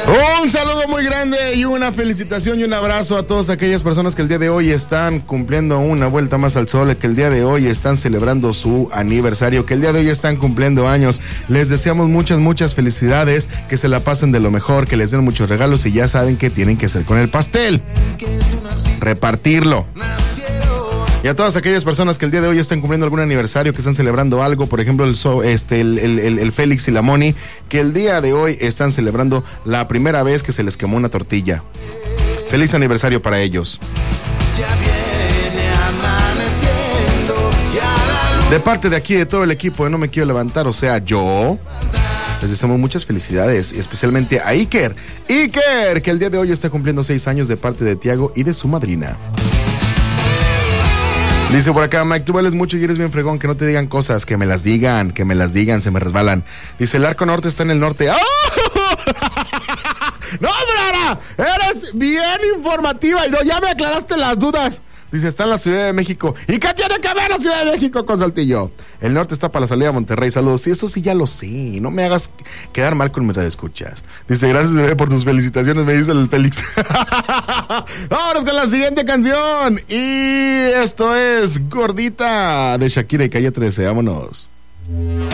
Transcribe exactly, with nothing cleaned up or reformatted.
Un saludo muy grande y una felicitación y un abrazo a todas aquellas personas que el día de hoy están cumpliendo una vuelta más al sol, que el día de hoy están celebrando su aniversario, que el día de hoy están cumpliendo años. Les deseamos muchas, muchas felicidades, que se la pasen de lo mejor, que les den muchos regalos y ya saben qué tienen que hacer con el pastel. Repartirlo. Y a todas aquellas personas que el día de hoy están cumpliendo algún aniversario, que están celebrando algo, por ejemplo el, so, este, el, el, el, el Félix y la Moni, que el día de hoy están celebrando la primera vez que se les quemó una tortilla. Feliz aniversario para ellos. De parte de aquí, de todo el equipo de No Me Quiero Levantar, o sea, yo, les deseamos muchas felicidades, especialmente a Iker. Iker, que el día de hoy está cumpliendo seis años, de parte de Tiago y de su madrina. Dice por acá, Mike, tú vales mucho y eres bien fregón, que no te digan cosas, que me las digan, que me las digan, se me resbalan. Dice, el arco norte está en el norte. ¡Oh! ¡No, Brara! Eres bien informativa y no, ya me aclaraste las dudas. Dice, está en la Ciudad de México. ¿Y qué tiene que ver la Ciudad de México con Saltillo? El norte está para la salida a Monterrey. Saludos. Sí, eso sí ya lo sé. No me hagas quedar mal con mis radioescuchas. Dice, gracias, bebé, por tus felicitaciones, me dice el Félix. Vámonos con la siguiente canción. Y esto es Gordita de Shakira y Calle trece. Vámonos.